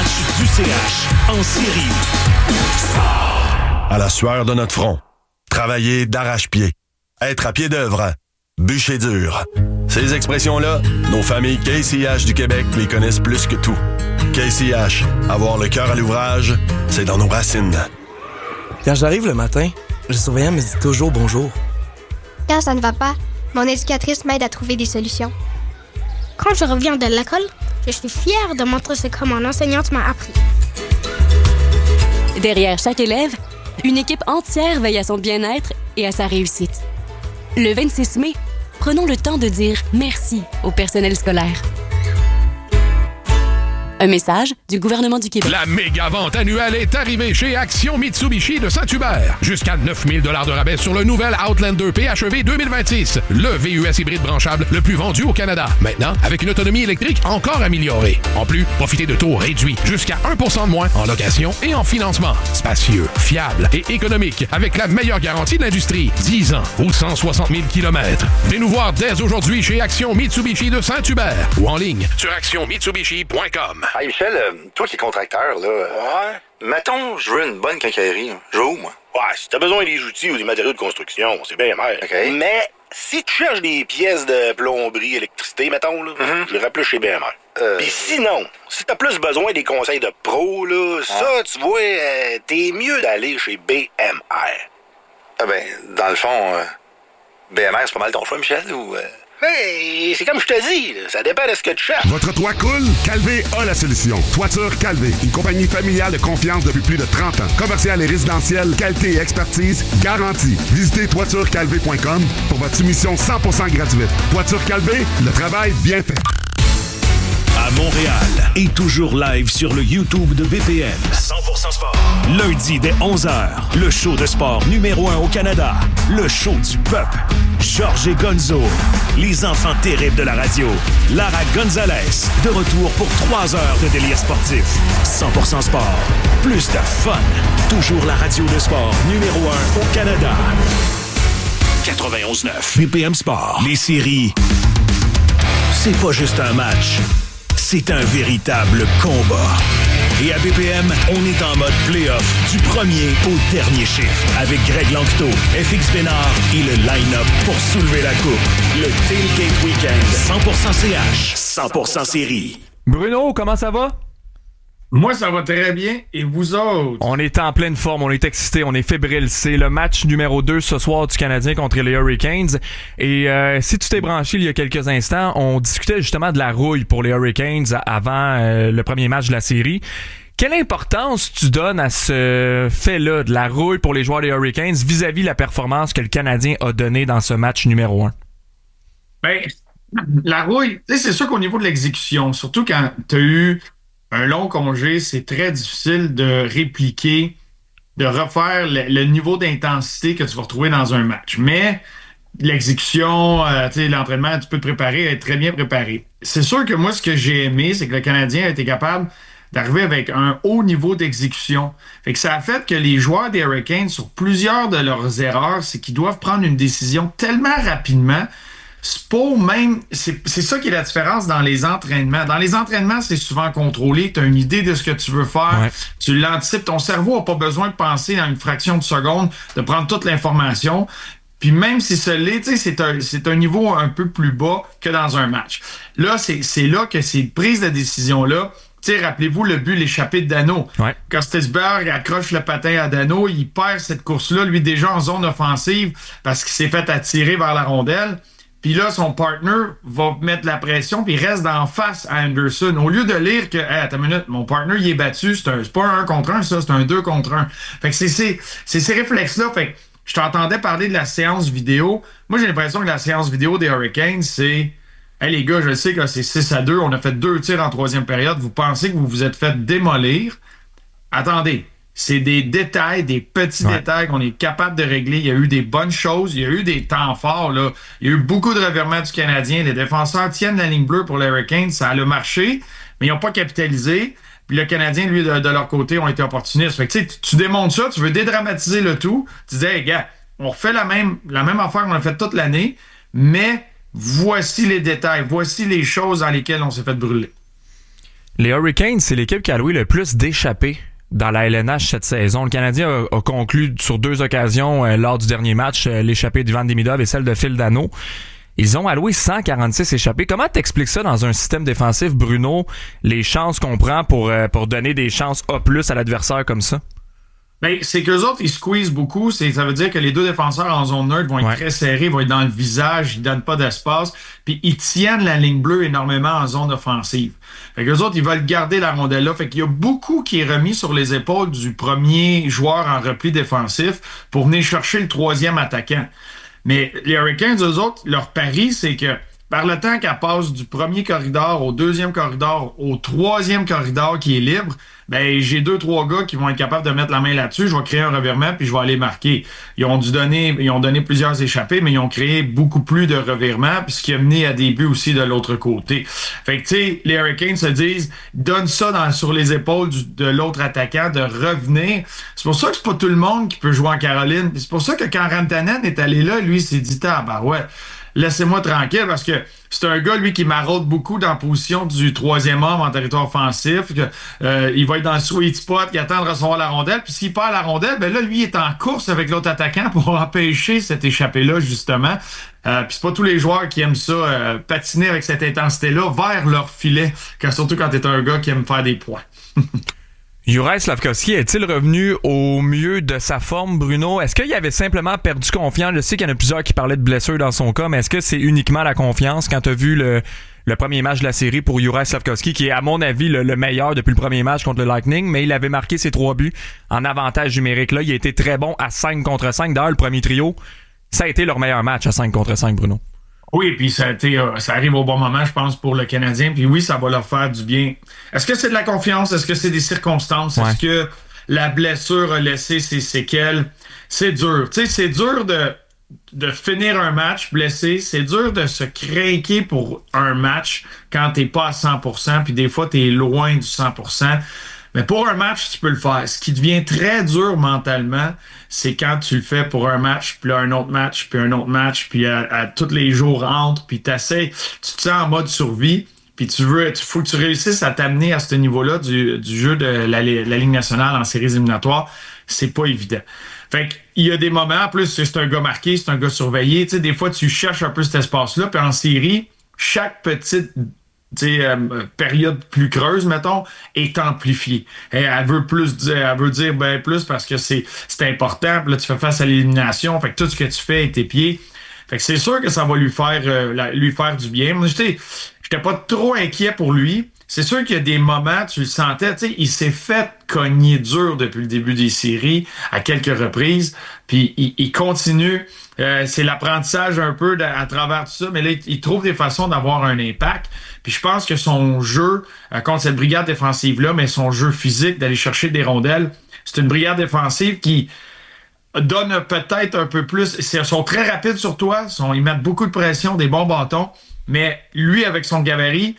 match du CH en série. À la sueur de notre front, travailler d'arrache-pied, être à pied d'œuvre, bûcher dur. Ces expressions-là, nos familles KCH du Québec les connaissent plus que tout. KCH, avoir le cœur à l'ouvrage, c'est dans nos racines. Quand j'arrive le matin, le surveillant me dit toujours bonjour. Quand ça ne va pas, mon éducatrice m'aide à trouver des solutions. Quand je reviens de l'école, je suis fière de montrer ce que mon enseignante m'a appris. Derrière chaque élève, une équipe entière veille à son bien-être et à sa réussite. Le 26 mai, prenons le temps de dire merci au personnel scolaire. Un message du gouvernement du Québec. La méga vente annuelle est arrivée chez Action Mitsubishi de Saint-Hubert. Jusqu'à 9 000 $ de rabais sur le nouvel Outlander PHEV 2026. Le VUS hybride branchable le plus vendu au Canada. Maintenant, avec une autonomie électrique encore améliorée. En plus, profitez de taux réduits jusqu'à 1 % de moins en location et en financement. Spacieux, fiable et économique avec la meilleure garantie de l'industrie. 10 ans ou 160 000 km. Venez nous voir dès aujourd'hui chez Action Mitsubishi de Saint-Hubert ou en ligne sur actionmitsubishi.com. Hey Michel, toi qui es contracteur, là. Ouais. Mettons, je veux une bonne quincaillerie. Je vais où, moi? Ouais, si t'as besoin des outils ou des matériaux de construction, c'est bien mer. OK. Mais si tu cherches des pièces de plomberie, électricité, mettons, là, je les plus chez BMR. Puis sinon, si t'as plus besoin des conseils de pro, là, ça, tu vois, t'es mieux d'aller chez BMR. Ah ben, dans le fond, BMR, c'est pas mal ton choix, Michel, ou... Hey, c'est comme je te dis, là, ça dépend de ce que tu cherches. Votre toit coule? Calvé a la solution. Toiture Calvé, une compagnie familiale de confiance depuis plus de 30 ans. Commercial et résidentiel, qualité et expertise garantie. Visitez toiturecalvé.com pour votre soumission 100% gratuite. Toiture Calvé, le travail bien fait. À Montréal et toujours live sur le YouTube de BPM. 100% sport. Lundi dès 11h, le show de sport numéro 1 au Canada. Le show du peuple. Georges et Gonzo. Les enfants terribles de la radio. Lara Gonzalez. De retour pour 3 heures de délire sportif. 100% sport. Plus de fun. Toujours la radio de sport numéro 1 au Canada. 91.9 BPM Sport. Les séries, c'est pas juste un match. C'est un véritable combat. Et à BPM, on est en mode play-off du premier au dernier chiffre. Avec Greg Lanctot, FX Bénard et le line-up pour soulever la coupe. Le Tailgate Weekend, 100% CH, 100% série. Bruno, comment ça va? Moi, ça va très bien. Et vous autres? On est en pleine forme, on est excités, on est fébrile. C'est le match numéro 2 ce soir du Canadien contre les Hurricanes. Et si tu t'es branché il y a quelques instants, on discutait justement de la rouille pour les Hurricanes avant le premier match de la série. Quelle importance tu donnes à ce fait-là, de la rouille pour les joueurs des Hurricanes vis-à-vis la performance que le Canadien a donnée dans ce match numéro 1? Ben, la rouille, tu sais, c'est sûr qu'au niveau de l'exécution, surtout quand tu as eu un long congé, c'est très difficile de répliquer, de refaire le niveau d'intensité que tu vas retrouver dans un match. Mais l'exécution, l'entraînement, tu peux te préparer, être très bien préparé. C'est sûr que moi, ce que j'ai aimé, c'est que le Canadien a été capable d'arriver avec un haut niveau d'exécution. Fait que ça a fait que les joueurs des Hurricanes, sur plusieurs de leurs erreurs, c'est qu'ils doivent prendre une décision tellement rapidement. C'est pas même. C'est ça qui est la différence dans les entraînements. Dans les entraînements, c'est souvent contrôlé. Tu as une idée de ce que tu veux faire. Ouais. Tu l'anticipes. Ton cerveau n'a pas besoin de penser dans une fraction de seconde, de prendre toute l'information. Puis même si ce l'est, c'est un niveau un peu plus bas que dans un match. Là, c'est là que ces prises de décision-là. Rappelez-vous le but, l'échappée de Danault. Ouais. Kostisberg accroche le patin à Danault. Il perd cette course-là, lui déjà en zone offensive parce qu'il s'est fait attirer vers la rondelle. Puis là, son partner va mettre la pression puis il reste d'en face à Anderson. Au lieu de lire que, attends une minute, mon partner, il est battu, c'est pas un 1 contre 1, ça, c'est un 2 contre 1. Fait que c'est ces réflexes-là. Fait que je t'entendais parler de la séance vidéo. Moi, j'ai l'impression que la séance vidéo des Hurricanes, c'est hey les gars, je sais que c'est 6-2, on a fait 2 tirs en troisième période. Vous pensez que vous vous êtes fait démolir? Attendez. C'est des détails, des petits détails qu'on est capable de régler. Il y a eu des bonnes choses, il y a eu des temps forts. Là. Il y a eu beaucoup de revirements du Canadien. Les défenseurs tiennent la ligne bleue pour les Hurricanes. Ça a marché, mais ils n'ont pas capitalisé. Puis le Canadien, lui, de leur côté, ont été opportunistes. Fait que tu démontres ça, tu veux dédramatiser le tout. Tu dis, hey, gars, on refait la même affaire qu'on a fait toute l'année, mais voici les détails, voici les choses dans lesquelles on s'est fait brûler. Les Hurricanes, c'est l'équipe qui a alloué le plus d'échappées dans la LNH cette saison. Le Canadien a conclu sur 2 occasions lors du dernier match, l'échappée d'Ivan Demidov et celle de Phil Danault. Ils ont alloué 146 échappées. Comment t'expliques ça dans un système défensif, Bruno, les chances qu'on prend pour donner des chances A+ à l'adversaire comme ça? Ben, c'est qu'eux autres, ils squeezent beaucoup. Ça veut dire que les 2 défenseurs en zone neutre vont être très serrés, vont être dans le visage, ils donnent pas d'espace, puis ils tiennent la ligne bleue énormément en zone offensive. Fait qu'eux autres, ils veulent garder la rondelle là. Fait qu'il y a beaucoup qui est remis sur les épaules du premier joueur en repli défensif pour venir chercher le 3e attaquant. Mais les Hurricanes, eux autres, leur pari, c'est que par le temps qu'elle passe du premier corridor au 2e corridor au 3e corridor qui est libre, ben j'ai 2-3 gars qui vont être capables de mettre la main là-dessus. Je vais créer un revirement puis je vais aller marquer. Ils ont donné plusieurs échappées, mais ils ont créé beaucoup plus de revirements, puis ce qui a mené à des buts aussi de l'autre côté. Fait que tu sais, les Hurricanes se disent, donne ça sur les épaules de l'autre attaquant de revenir. C'est pour ça que c'est pas tout le monde qui peut jouer en Caroline. Puis c'est pour ça que quand Rantanen est allé là, lui il s'est dit ouais. Laissez-moi tranquille parce que c'est un gars, lui, qui maraude beaucoup dans la position du 3e homme en territoire offensif. Il va être dans le sweet spot, il attend de recevoir la rondelle. Puis s'il perd la rondelle, ben là, lui, il est en course avec l'autre attaquant pour empêcher cette échappée-là, justement. Puis c'est pas tous les joueurs qui aiment ça, patiner avec cette intensité-là vers leur filet, surtout quand t'es un gars qui aime faire des points. Juraj Slafkovský est-il revenu au mieux de sa forme, Bruno? Est-ce qu'il avait simplement perdu confiance? Je sais qu'il y en a plusieurs qui parlaient de blessure dans son cas, mais est-ce que c'est uniquement la confiance quand tu as vu le premier match de la série pour Juraj Slafkovský, qui est à mon avis le meilleur depuis le premier match contre le Lightning, mais il avait marqué ses 3 buts en avantage numérique. Là, il a été très bon à 5 contre 5. D'ailleurs, le premier trio, ça a été leur meilleur match à 5 contre 5, Bruno. Oui, puis ça arrive au bon moment, je pense, pour le Canadien. Puis oui, ça va leur faire du bien. Est-ce que c'est de la confiance? Est-ce que c'est des circonstances? Ouais. Est-ce que la blessure a laissé ses séquelles? C'est dur. Tu sais, c'est dur de finir un match blessé. C'est dur de se craquer pour un match quand t'es pas à 100%. Puis des fois, t'es loin du 100%. Mais pour un match, tu peux le faire. Ce qui devient très dur mentalement, c'est quand tu le fais pour un match, puis là, un autre match, puis un autre match, puis à tous les jours entre, puis tu te sens en mode survie, puis faut que tu réussisses à t'amener à ce niveau-là du jeu de la Ligue nationale en séries éliminatoires. C'est pas évident. Fait qu'il y a des moments, en plus, c'est un gars marqué, c'est un gars surveillé, tu sais, des fois, tu cherches un peu cet espace-là, puis en série, chaque petite période plus creuse, mettons, est amplifiée. Elle veut dire plus parce que c'est important. Puis là, tu fais face à l'élimination. Fait que tout ce que tu fais est tes pieds. Fait que c'est sûr que ça va lui faire du bien. Moi, j'étais pas trop inquiet pour lui. C'est sûr qu'il y a des moments, tu le sentais, tu sais, il s'est fait cogner dur depuis le début des séries à quelques reprises, puis il continue. C'est l'apprentissage un peu à travers tout ça, mais là, il trouve des façons d'avoir un impact. Puis je pense que son jeu contre cette brigade défensive-là, mais son jeu physique, d'aller chercher des rondelles, c'est une brigade défensive qui donne peut-être un peu plus. Ils sont très rapides sur toi, ils mettent beaucoup de pression, des bons bâtons. Mais lui, avec son gabarit,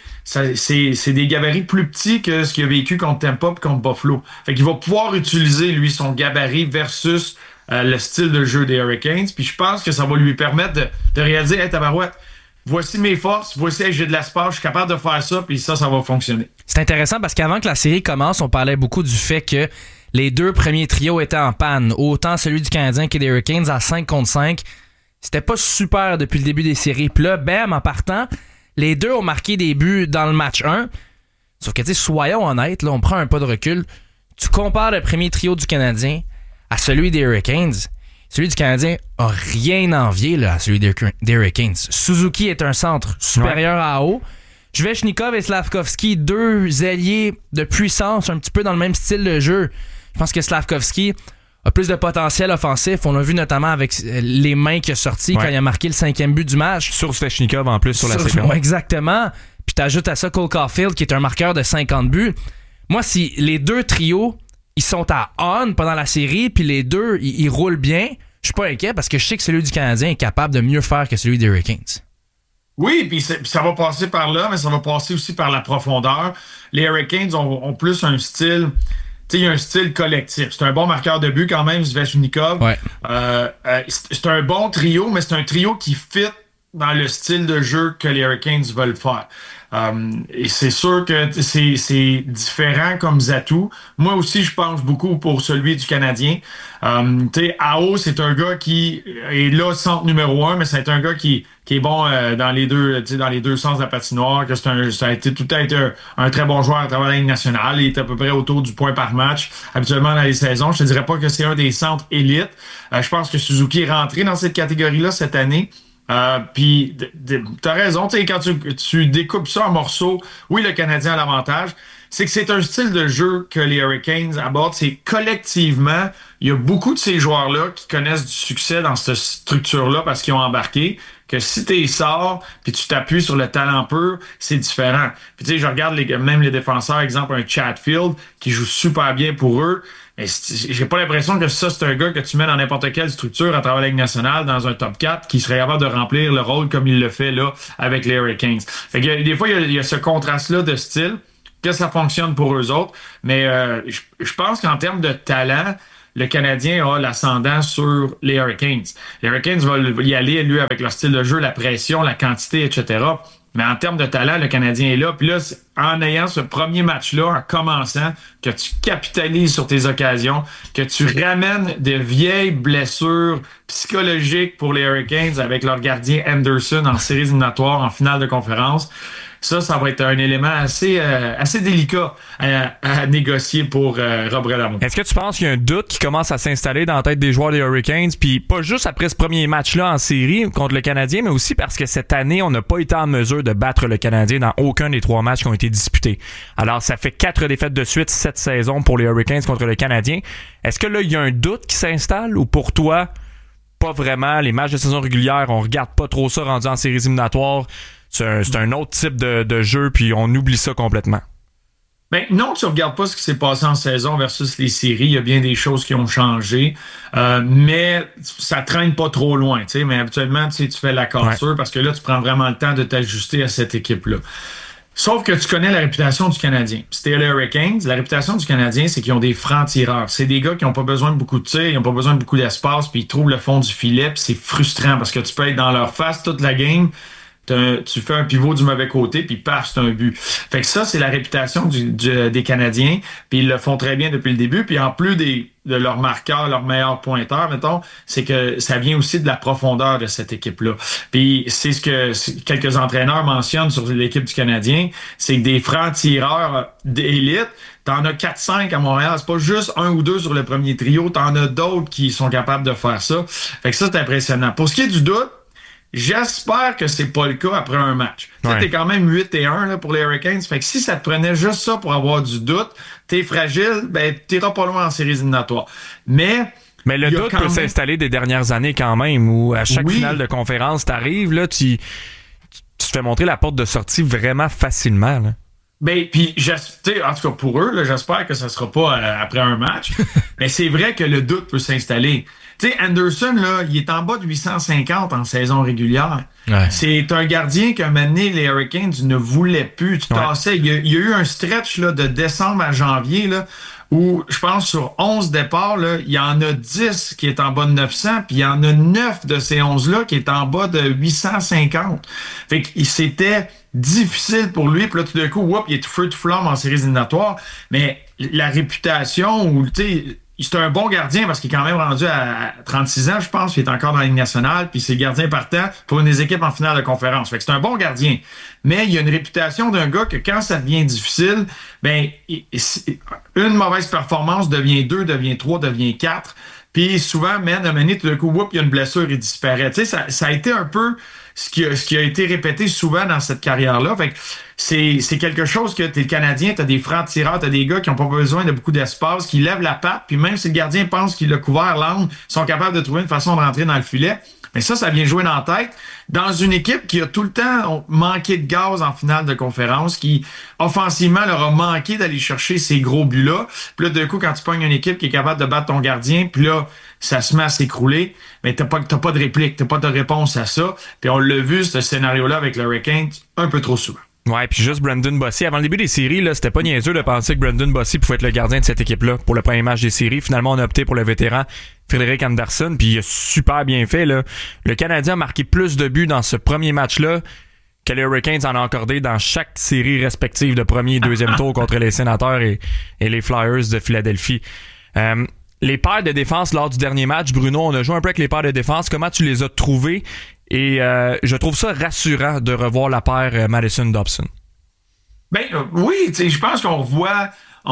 c'est des gabarits plus petits que ce qu'il a vécu contre Tampa et contre Buffalo. Fait qu'il va pouvoir utiliser, lui, son gabarit versus le style de jeu des Hurricanes. Puis je pense que ça va lui permettre de réaliser, hey, tabarouette, voici mes forces, voici, j'ai de l'espace, je suis capable de faire ça, puis ça va fonctionner. C'est intéressant parce qu'avant que la série commence, on parlait beaucoup du fait que les 2 premiers trios étaient en panne. Autant celui du Canadien que des Hurricanes à 5 contre 5. C'était pas super depuis le début des séries. Puis là, bam, en partant, les 2 ont marqué des buts dans le match 1. Sauf que, tu sais, soyons honnêtes, là, on prend un pas de recul. Tu compares le premier trio du Canadien à celui des Hurricanes. Celui du Canadien a rien envié là, à celui des Hurricanes. Suzuki est un centre supérieur à haut. Svechnikov et Slafkovský, 2 ailiers de puissance, un petit peu dans le même style de jeu. Je pense que Slafkovský a plus de potentiel offensif. On l'a vu notamment avec les mains qu'il a sorties quand il a marqué le 5e but du match. Sur Svechnikov en plus sur la séquence. Exactement. Puis t'ajoutes à ça Cole Caulfield qui est un marqueur de 50 buts. Moi, si les 2 trios ils sont à on pendant la série puis les 2 ils roulent bien, je suis pas inquiet parce que je sais que celui du Canadien est capable de mieux faire que celui des Hurricanes. Oui, puis ça va passer par là, mais ça va passer aussi par la profondeur. Les Hurricanes ont plus un style... Tu sais, il y a un style collectif. C'est un bon marqueur de but quand même, Svechnikov. Ouais. C'est un bon trio, mais c'est un trio qui fit dans le style de jeu que les Hurricanes veulent faire. Et c'est sûr que c'est différent comme atout. Moi aussi, je pense beaucoup pour celui du Canadien. Tu sais, Aho, c'est un gars qui est là centre numéro 1, mais c'est un gars qui est bon dans les deux sens de la patinoire, que ça a été tout le temps été un très bon joueur à travers la Ligue nationale. Il est à peu près autour du point par match, habituellement dans les saisons. Je te dirais pas que c'est un des centres élites. Je pense que Suzuki est rentré dans cette catégorie-là cette année. Puis t'as raison, tu sais, quand tu découpes ça en morceaux, oui, le Canadien a l'avantage. C'est que c'est un style de jeu que les Hurricanes abordent. C'est collectivement, il y a beaucoup de ces joueurs-là qui connaissent du succès dans cette structure-là parce qu'ils ont embarqué. Que si t'es sors puis tu t'appuies sur le talent pur, c'est différent. Puis tu sais, je regarde même les défenseurs, exemple un Chatfield qui joue super bien pour eux. Mais j'ai pas l'impression que ça, c'est un gars que tu mets dans n'importe quelle structure à travers la Ligue nationale, dans un top 4, qui serait capable de remplir le rôle comme il le fait là avec les Hurricanes. Fait que des fois, il y a ce contraste-là de style, que ça fonctionne pour eux autres. Mais je pense qu'en termes de talent, le Canadien a l'ascendant sur les Hurricanes. Les Hurricanes vont y aller, lui, avec leur style de jeu, la pression, la quantité, etc. Mais en termes de talent, le Canadien est là. Puis là, en ayant ce premier match-là, en commençant, que tu capitalises sur tes occasions, que tu ramènes de vieilles blessures psychologiques pour les Hurricanes avec leur gardien Anderson en séries éliminatoires, en finale de conférence, ça va être un élément assez délicat à négocier pour Rob Bradamon. Est-ce que tu penses qu'il y a un doute qui commence à s'installer dans la tête des joueurs des Hurricanes, puis pas juste après ce premier match-là en série contre le Canadien, mais aussi parce que cette année, on n'a pas été en mesure de battre le Canadien dans aucun des 3 matchs qui ont été disputés. Alors, ça fait 4 défaites de suite cette saison pour les Hurricanes contre le Canadien. Est-ce que là, il y a un doute qui s'installe, ou pour toi, pas vraiment, les matchs de saison régulière, on regarde pas trop ça rendu en séries éliminatoires? C'est un autre type de jeu, puis on oublie ça complètement. Ben non, tu regardes pas ce qui s'est passé en saison versus les séries. Il y a bien des choses qui ont changé, mais ça traîne pas trop loin. Tu sais, mais habituellement, tu fais la cassure parce que là, tu prends vraiment le temps de t'ajuster à cette équipe-là. Sauf que tu connais la réputation du Canadien. C'était les Hurricanes. La réputation du Canadien, c'est qu'ils ont des francs-tireurs. C'est des gars qui n'ont pas besoin de beaucoup de tirs, ils n'ont pas besoin de beaucoup d'espace, puis ils trouvent le fond du filet, puis c'est frustrant parce que tu peux être dans leur face toute la game. Tu fais un pivot du mauvais côté, puis paf, c'est un but. Fait que ça, c'est la réputation des Canadiens, puis ils le font très bien depuis le début. Puis en plus de leur marqueur, leur meilleur pointeur, mettons, c'est que ça vient aussi de la profondeur de cette équipe-là. Puis c'est ce que quelques entraîneurs mentionnent sur l'équipe du Canadien, c'est que des francs-tireurs d'élite, t'en as 4-5 à Montréal. C'est pas juste 1 ou 2 sur le premier trio, t'en as d'autres qui sont capables de faire ça. Fait que ça, c'est impressionnant. Pour ce qui est du doute, j'espère que c'est pas le cas après un match. Ouais. T'es quand même 8-1 là, pour les Hurricanes. Fait que si ça te prenait juste ça pour avoir du doute, t'es fragile, ben t'iras pas loin en séries éliminatoires. Mais le doute peut s'installer des dernières années quand même, où à chaque finale de conférence, t'arrives, là, tu te fais montrer la porte de sortie vraiment facilement, là. Ben, puis, en tout cas, pour eux, là, j'espère que ça sera pas après un match. Mais c'est vrai que le doute peut s'installer. Tu sais, Anderson, là, il est en bas de 850 en saison régulière. Ouais. C'est un gardien qu'à un moment donné, les Hurricanes ne voulaient plus. Tu tassais. Il y a eu un stretch là, de décembre à janvier là, où, je pense, sur 11 départs, là, il y en a 10 qui est en bas de 900, puis il y en a 9 de ces 11-là qui est en bas de 850. Fait que c'était difficile pour lui. Puis là, tout d'un coup, il est feu de flamme en séries éliminatoires. Mais la réputation, ou tu sais, c'est un bon gardien parce qu'il est quand même rendu à 36 ans, je pense. Il est encore dans la Ligue nationale. Puis c'est le gardien partant pour une des équipes en finale de conférence. Fait que c'est un bon gardien. Mais il y a une réputation d'un gars que quand ça devient difficile, ben une mauvaise performance devient 2, devient 3, devient 4. Puis souvent, à un moment donné, tout d'un coup, il y a une blessure, il disparaît. Tu sais, ça a été un peu ce qui a été répété souvent dans cette carrière-là. Fait que c'est quelque chose que t'es le Canadien, t'as des francs-tireurs, t'as des gars qui n'ont pas besoin de beaucoup d'espace, qui lèvent la patte, puis même si le gardien pense qu'il a couvert l'angle, ils sont capables de trouver une façon de rentrer dans le filet. Mais ça vient jouer dans la tête dans une équipe qui a tout le temps manqué de gaz en finale de conférence, qui offensivement leur a manqué d'aller chercher ces gros buts-là. Puis là, d'un coup, quand tu pognes une équipe qui est capable de battre ton gardien, puis là, ça se met à s'écrouler, mais t'as pas de réplique, t'as pas de réponse à ça. Puis on l'a vu, ce scénario-là avec le Hurricanes, un peu trop souvent. Ouais, puis juste Brendan Bossy. Avant le début des séries, là, c'était pas niaiseux de penser que Brendan Bossy pouvait être le gardien de cette équipe-là pour le premier match des séries. Finalement, on a opté pour le vétéran Frederick Anderson, puis il a super bien fait, là. Le Canadien a marqué plus de buts dans ce premier match-là que les Hurricanes en ont accordé dans chaque série respective de premier et deuxième tour contre les Sénateurs et les Flyers de Philadelphie. Les paires de défense lors du dernier match, Bruno, on a joué un peu avec les paires de défense. Comment tu les as trouvées? Et je trouve ça rassurant de revoir la paire Madison-Dobson. Ben oui, je pense qu'on revoit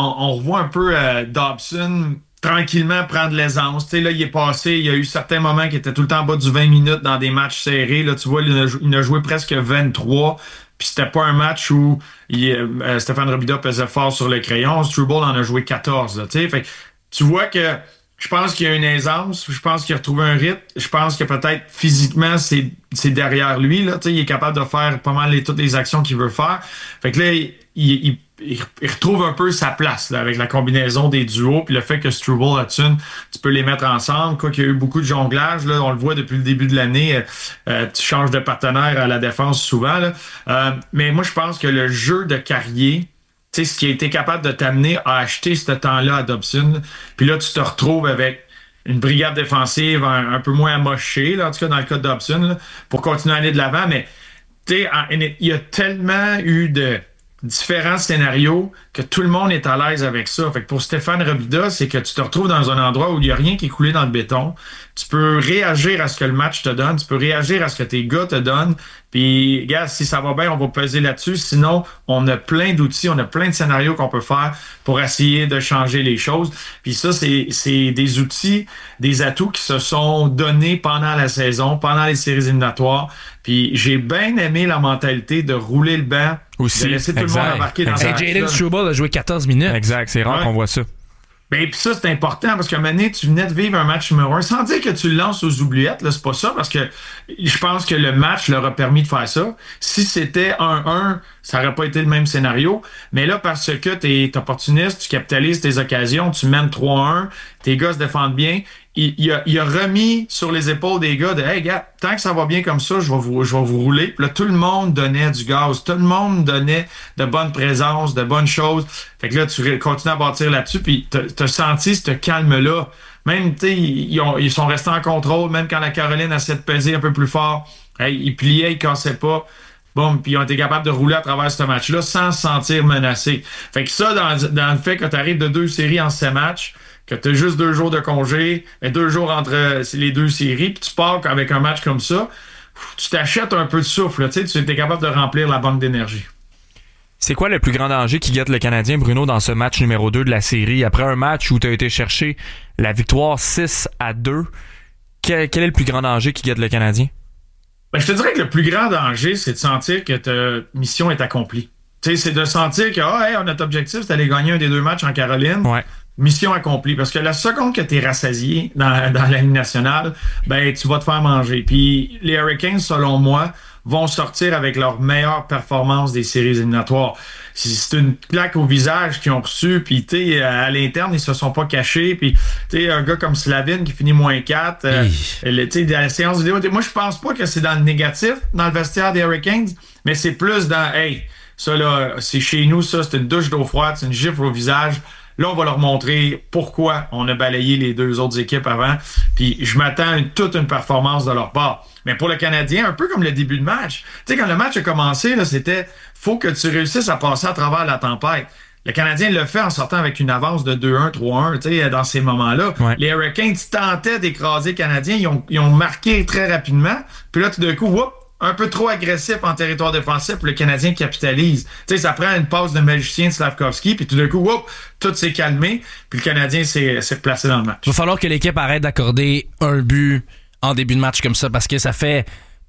un peu Dobson tranquillement prendre l'aisance. Là, il est passé, il y a eu certains moments qui étaient tout le temps en bas du 20 minutes dans des matchs serrés. Là, tu vois, il a joué presque 23. Puis c'était pas un match où Stéphane Robida pesait fort sur le crayon. Struble en a joué 14. Fait tu vois que je pense qu'il y a une aisance. Je pense qu'il a retrouvé un rythme. Je pense que peut-être physiquement, c'est derrière lui. Là, il est capable de faire pas mal toutes les actions qu'il veut faire. Fait que là, il retrouve un peu sa place là, avec la combinaison des duos, puis le fait que Struble, Hudson, tu peux les mettre ensemble. Quoi qu'il y a eu beaucoup de jonglage, là, on le voit depuis le début de l'année, tu changes de partenaire à la défense souvent. Là. Mais moi, je pense que le jeu de Carrier, tu sais, ce qui a été capable de t'amener à acheter ce temps-là à Dobson, puis là, tu te retrouves avec une brigade défensive un peu moins amochée, là, en tout cas dans le cas de Dobson, là, pour continuer à aller de l'avant. Mais tu sais, il y a tellement eu de différents scénarios que tout le monde est à l'aise avec ça. Fait que pour Stéphane Robida, c'est que tu te retrouves dans un endroit où il n'y a rien qui est coulé dans le béton. Tu peux réagir à ce que le match te donne, tu peux réagir à ce que tes gars te donnent. Puis, gars, si ça va bien, on va peser là-dessus. Sinon, on a plein d'outils, on a plein de scénarios qu'on peut faire pour essayer de changer les choses. Puis ça, c'est des outils, des atouts qui se sont donnés pendant la saison, pendant les séries éliminatoires. Puis j'ai bien aimé la mentalité de rouler le banc, aussi, de laisser tout le monde embarquer dans ça. Jalen Struble a joué 14 minutes. Exact, c'est rare qu'on voit ça. Ben, puis ça, c'est important parce qu'à un moment donné, tu venais de vivre un match numéro 1 sans dire que tu le lances aux oubliettes, là, c'est pas ça, parce que je pense que le match leur a permis de faire ça. Si c'était 1-1, ça aurait pas été le même scénario. Mais là, parce que t'es opportuniste, tu capitalises tes occasions, tu mènes 3-1, tes gars se défendent bien, il a remis sur les épaules des gars de « Hey, gars, tant que ça va bien comme ça, je vais vous rouler. » Puis là, tout le monde donnait du gaz. Tout le monde donnait de bonnes présences, de bonnes choses. Fait que là, tu continues à bâtir là-dessus. Puis t'as senti ce calme-là. Même, tu sais, ils sont restés en contrôle. Même quand la Caroline essayait de peser un peu plus fort, hey, ils pliaient, ils cassaient pas. Bon, puis ils ont été capables de rouler à travers ce match-là sans se sentir menacés. Fait que ça, dans le fait que tu arrives de 2 séries en 7 matchs, que tu as juste 2 jours de congé, 2 jours entre les 2 séries, puis tu pars avec un match comme ça, tu t'achètes un peu de souffle, tu es capable de remplir la banque d'énergie. C'est quoi le plus grand danger qui guette le Canadien, Bruno, dans ce match numéro 2 de la série? Après un match où tu as été chercher la victoire 6-2, quel est le plus grand danger qui guette le Canadien? Ben, je te dirais que le plus grand danger, c'est de sentir que ta mission est accomplie. Tu sais, c'est de sentir que notre objectif, c'est d'aller gagner un des 2 matchs en Caroline. Ouais. Mission accomplie. Parce que la seconde que t'es rassasié dans la Ligue nationale, ben tu vas te faire manger. Puis les Hurricanes, selon moi, vont sortir avec leur meilleure performance des séries éliminatoires. C'est une claque au visage qu'ils ont reçu, puis tu sais, à l'interne, ils se sont pas cachés. Puis tu sais, un gars comme Slavin qui finit -4, tu sais, dans la séance vidéo, moi je pense pas que c'est dans le négatif, dans le vestiaire des Hurricanes, mais c'est plus dans, hey, ça là, c'est chez nous, ça, c'est une douche d'eau froide, c'est une gifle au visage. Là, on va leur montrer pourquoi on a balayé les 2 autres équipes avant. Puis je m'attends à toute une performance de leur part. Mais pour le Canadien, un peu comme le début de match. Tu sais, quand le match a commencé, là, c'était faut que tu réussisses à passer à travers la tempête. Le Canadien le fait en sortant avec une avance de 2-1, 3-1, tu sais, dans ces moments-là. Ouais. Les Hurricanes tentaient d'écraser les Canadiens. Ils ont marqué très rapidement. Puis là, tout d'un coup, un peu trop agressif en territoire défensif, puis le Canadien capitalise. Tu sais, ça prend une passe de magicien de Slavkovski, puis tout d'un coup, tout s'est calmé, puis le Canadien s'est placé dans le match. Il va falloir que l'équipe arrête d'accorder un but en début de match comme ça, parce que ça fait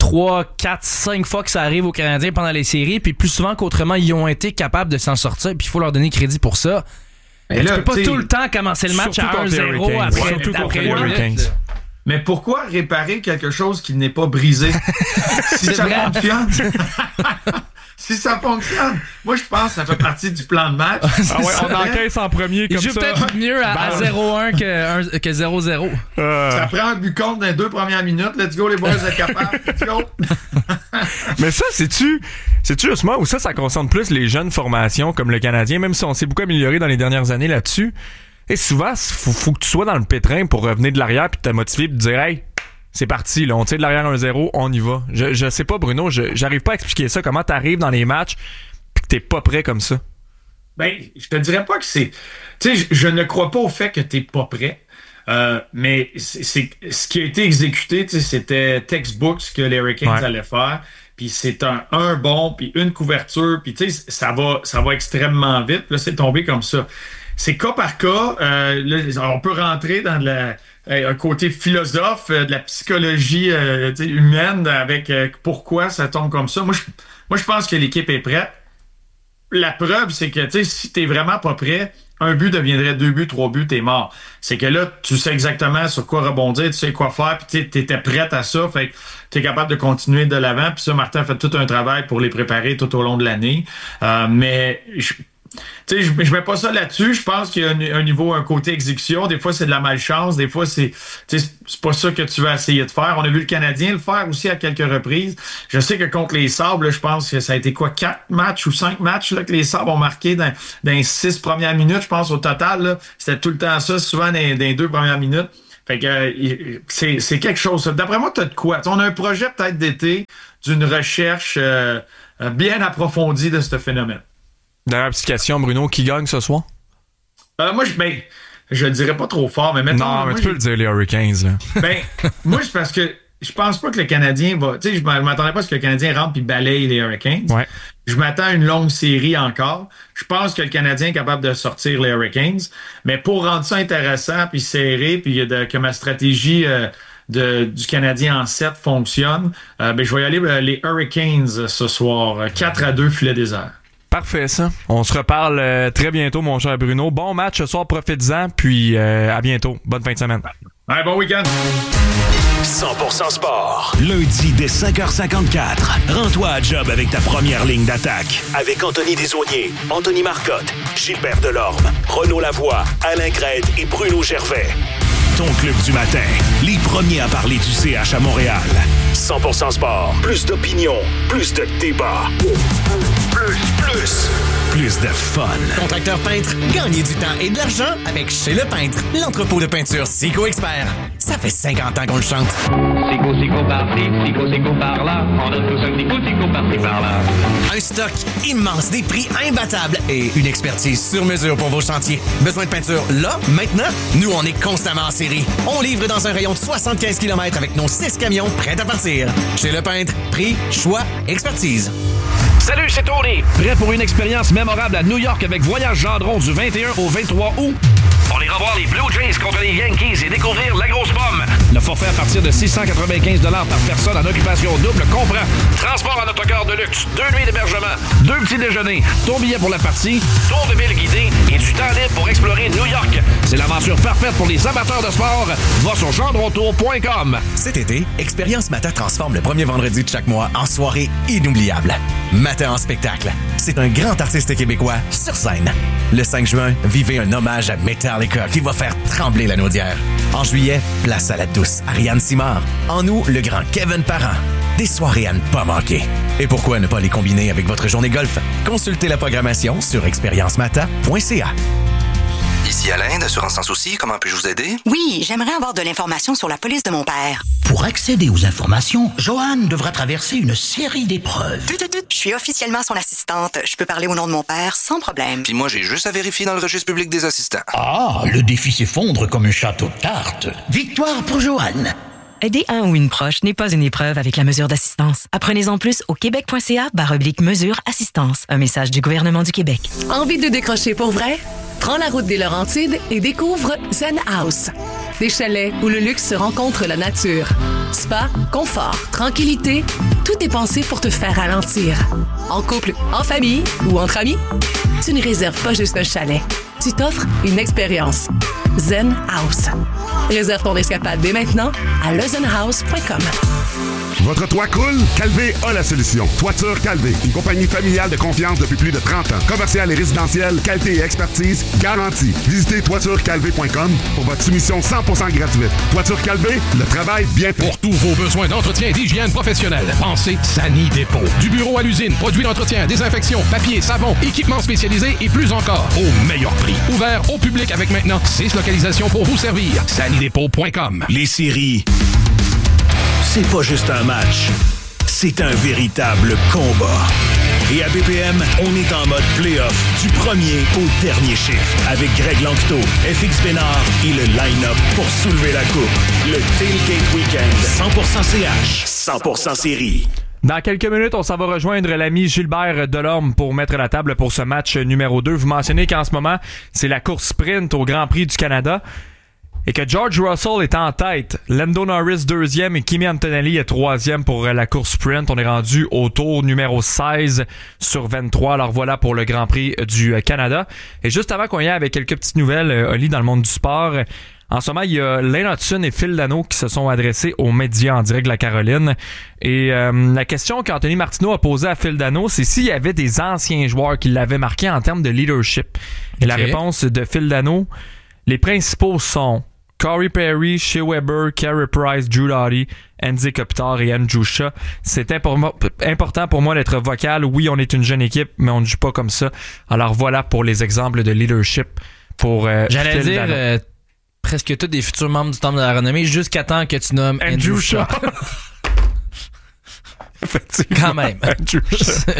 3, 4, 5 fois que ça arrive aux Canadiens pendant les séries, puis plus souvent qu'autrement, ils ont été capables de s'en sortir, puis il faut leur donner crédit pour ça. Mais tu peux pas tout le temps commencer le match à 1-0 après les Hurricanes. Mais pourquoi réparer quelque chose qui n'est pas brisé? Si ça fonctionne. Si ça fonctionne. Moi, je pense que ça fait partie du plan de match. On encaisse en premier comme ça. Il joue peut-être mieux à 0-1 que 0-0. Ça prend un but contre dans les 2 premières minutes. Let's go, les boys, vous êtes capables. Let's go. Mais ça, c'est-tu justement, ou ça concerne plus les jeunes formations comme le Canadien, même si on s'est beaucoup amélioré dans les dernières années là-dessus. Et souvent, faut que tu sois dans le pétrin pour revenir de l'arrière puis te motiver puis te dire « Hey, c'est parti, là. On tire de l'arrière 1-0, on y va. Je sais pas, Bruno, j'arrive pas à expliquer ça. Comment t'arrives dans les matchs pis que t'es pas prêt comme ça? Ben, je te dirais pas que c'est... Tu sais, je ne crois pas au fait que t'es pas prêt. Mais c'est ce qui a été exécuté, tu sais, c'était textbook ce que les Hurricanes allaient faire. Puis c'est un bon, puis une couverture, puis tu sais, ça va extrêmement vite. Là, c'est tombé comme ça. C'est cas par cas. Là, on peut rentrer dans un côté philosophe de la psychologie humaine avec pourquoi ça tombe comme ça. Moi, je pense que l'équipe est prête. La preuve, c'est que si t'es vraiment pas prêt, un but deviendrait 2 buts, 3 buts, t'es mort. C'est que là, tu sais exactement sur quoi rebondir, tu sais quoi faire, puis t'étais prête à ça, fait que t'es capable de continuer de l'avant. Puis ça, Martin a fait tout un travail pour les préparer tout au long de l'année. Mais je mets pas ça là-dessus. Je pense qu'il y a un côté exécution. Des fois, c'est de la malchance. Des fois, c'est pas ça que tu vas essayer de faire. On a vu le Canadien le faire aussi à quelques reprises. Je sais que contre les Sabres, là, je pense que ça a été 4 matchs ou 5 matchs là, que les Sabres ont marqué dans les 6 premières minutes, je pense, au total. Là. C'était tout le temps ça, souvent dans les 2 premières minutes. Fait que c'est quelque chose. D'après moi, t'as de quoi? On a un projet peut-être d'été d'une recherche bien approfondie de ce phénomène. Dernière petite question, Bruno, qui gagne ce soir? Moi, je le dirais pas trop fort, mais maintenant. Non, mais tu peux le dire, les Hurricanes, là. Moi, c'est parce que je pense pas que le Canadien va. Tu sais, je m'attendais pas à ce que le Canadien rentre puis balaye les Hurricanes. Ouais. Je m'attends à une longue série encore. Je pense que le Canadien est capable de sortir les Hurricanes. Mais pour rendre ça intéressant puis serré, puis que ma stratégie du Canadien en 7 fonctionne, je vais y aller les Hurricanes ce soir. 4-2 filet désert. Parfait, ça. On se reparle très bientôt, mon cher Bruno. Bon match ce soir, profites-en, puis à bientôt. Bonne fin de semaine. Ouais, bon week-end. 100% sport. Lundi dès 5h54. Rends-toi à job avec ta première ligne d'attaque. Avec Anthony Desaulniers, Anthony Marcotte, Gilbert Delorme, Renaud Lavoie, Alain Crête et Bruno Gervais. Ton club du matin. Les premiers à parler du CH à Montréal. 100% sport. Plus d'opinion. Plus de débat. Plus de fun. Contracteur peintre, gagnez du temps et de l'argent avec Chez Le Peintre, l'entrepôt de peinture Sico Expert. Ça fait 50 ans qu'on le chante. Sico par-ci, Sico par-là. On a tous un petit coup, Sico par-ci, par-là. Un stock immense, des prix imbattables et une expertise sur mesure pour vos chantiers. Besoin de peinture là, maintenant? Nous, on est constamment en série. On livre dans un rayon de 75 km avec nos 6 camions prêts à partir. Chez Le Peintre, prix, choix, expertise. Salut, c'est Tony. Prêt pour une expérience mémorable à New York avec Voyage Gendron du 21 au 23 août? On ira voir les Blue Jays contre les Yankees et découvrir la grosse pomme. Le forfait à partir de 695 $ par personne en occupation double comprend transport en autocar de luxe, 2 nuits d'hébergement, 2 petits déjeuners, ton billet pour la partie, tour de ville guidé et du temps libre pour explorer New York. C'est l'aventure parfaite pour les amateurs de sport. Va sur gendrontour.com. Cet été, Expérience Mata transforme le premier vendredi de chaque mois en soirée inoubliable. Mata en spectacle. C'est un grand artiste québécois sur scène. Le 5 juin, vivez un hommage à Metallica qui va faire trembler la naudière. En juillet, place à la douce Ariane Simard. En août, le grand Kevin Parent. Des soirées à ne pas manquer. Et pourquoi ne pas les combiner avec votre journée golf? Consultez la programmation sur expériencemata.ca. Ici Alain, d'Assurance Sans Souci, comment puis-je vous aider? Oui, j'aimerais avoir de l'information sur la police de mon père. Pour accéder aux informations, Joanne devra traverser une série d'épreuves. Je suis officiellement son assistante. Je peux parler au nom de mon père sans problème. Puis moi, j'ai juste à vérifier dans le registre public des assistants. Ah, le défi s'effondre comme un château de cartes. Victoire pour Joanne. Aider un ou une proche n'est pas une épreuve avec la mesure d'assistance. Apprenez-en plus au québec.ca/mesure assistance. Un message du gouvernement du Québec. Envie de décrocher pour vrai? Prends la route des Laurentides et découvre Zen House. Des chalets où le luxe se rencontre la nature. Spa, confort, tranquillité, tout est pensé pour te faire ralentir. En couple, en famille ou entre amis, tu ne réserves pas juste un chalet. Tu t'offres une expérience. Zen House. Réserve ton escapade dès maintenant à lezenhouse.com. Votre toit coule? Calvé a la solution. Toiture Calvé, une compagnie familiale de confiance depuis plus de 30 ans. Commercial et résidentiel, qualité et expertise garantie. Visitez toiturecalvé.com pour votre soumission 100% gratuite. Toiture Calvé, le travail bien fait. Pour tous vos besoins d'entretien et d'hygiène professionnelle, pensez Sani Dépôt. Du bureau à l'usine, produits d'entretien, désinfection, papier, savon, équipements spécialisés et plus encore, au meilleur prix. Ouvert au public avec maintenant 6 localisations pour vous servir. SaniDépôt.com. Les séries c'est pas juste un match, c'est un véritable combat. Et à BPM, on est en mode play-off du premier au dernier chiffre avec Greg Lanctot, FX Bénard et le line-up pour soulever la coupe. Le Tailgate Weekend, 100% CH, 100% série. Dans quelques minutes, on s'en va rejoindre l'ami Gilbert Delorme pour mettre la table pour ce match numéro 2. Vous mentionnez qu'en ce moment, c'est la course sprint au Grand Prix du Canada et que George Russell est en tête. Lando Norris 2e et Kimi Antonelli est 3e pour la course sprint. On est rendu au tour numéro 16 sur 23. Alors voilà pour le Grand Prix du Canada. Et juste avant qu'on y aille avec quelques petites nouvelles, Oli, dans le monde du sport, en ce moment, il y a Lane Hudson et Phil Dano qui se sont adressés aux médias en direct de la Caroline. Et la question qu'Anthony Martineau a posée à Phil Dano, c'est s'il y avait des anciens joueurs qui l'avaient marqué en termes de leadership. Et la réponse de Phil Dano, les principaux sont Corey Perry, Shea Weber, Carey Price, Drew Doughty, Andy Kopitar et Andrew Shaw. C'est important pour moi d'être vocal. Oui, on est une jeune équipe, mais on ne joue pas comme ça. Alors voilà pour les exemples de leadership pour J'allais Phil dire Dano. Presque tous des futurs membres du Temple de la Renommée jusqu'à temps que tu nommes Andrew Shaw. Effectivement. Quand même. Andrew Shaw.